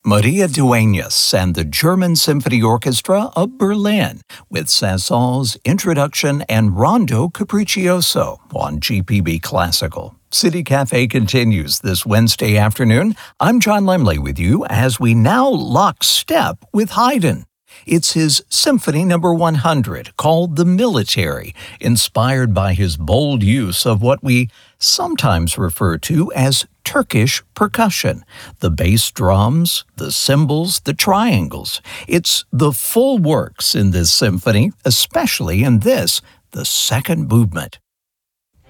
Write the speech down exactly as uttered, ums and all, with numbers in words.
Maria Dueñas and the German Symphony Orchestra of Berlin with Saint-Saëns' Introduction and Rondo Capriccioso on G P B Classical. City Cafe continues this Wednesday afternoon. I'm John Lemley with you as we now lock step with Haydn. It's his Symphony Number one hundred, called The Military, inspired by his bold use of what we sometimes refer to as Turkish percussion, the bass drums, the cymbals, the triangles. It's the full works in this symphony, especially in this, the second movement.